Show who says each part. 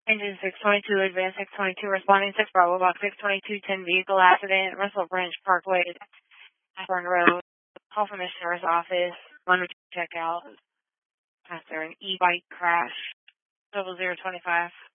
Speaker 1: Engine 622, advance 622, responding 6 Bravo, box 622, 10 vehicle accident, Russell Branch Parkway, Ashburn Road, call from the sheriff's office, wanted to check out after an e-bike crash, 0025.